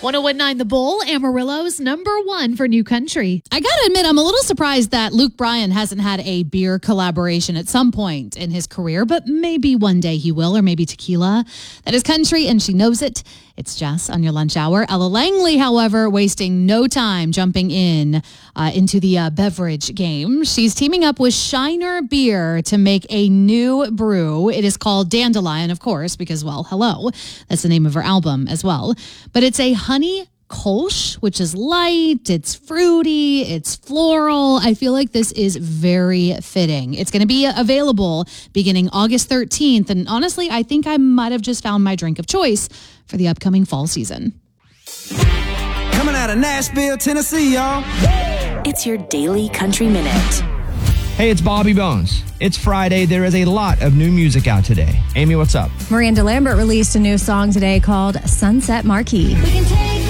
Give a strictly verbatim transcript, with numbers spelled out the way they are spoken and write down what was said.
one oh one point nine The Bull, Amarillo's number one for new country. I gotta admit, I'm a little surprised that Luke Bryan hasn't had a beer collaboration at some point in his career, but maybe one day he will, or maybe tequila. That is country, and she knows it. It's Jess on your lunch hour. Ella Langley, however, wasting no time jumping in uh, into the uh, beverage game. She's teaming up with Shiner Beer to make a new brew. It is called Dandelion, of course, because, well, hello. That's the name of her album as well. But it's a honey Kolsch, which is light, it's fruity, it's floral. I feel like this is very fitting. It's going to be available beginning August thirteenth. And honestly, I think I might have just found my drink of choice for the upcoming fall season. Coming out of Nashville, Tennessee, y'all. It's your Daily Country Minute. Hey, it's Bobby Bones. It's Friday. There is a lot of new music out today. Amy, what's up? Miranda Lambert released a new song today called Sunset Marquee.